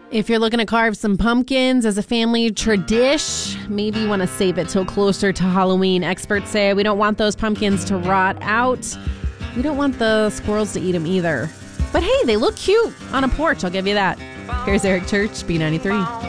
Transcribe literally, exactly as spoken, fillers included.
If you're looking to carve some pumpkins as a family tradition, maybe you want to save it till closer to Halloween. Experts say we don't want those pumpkins to rot out. We don't want the squirrels to eat them either. But hey, they look cute on a porch, I'll give you that. Here's Eric Church, B ninety-three.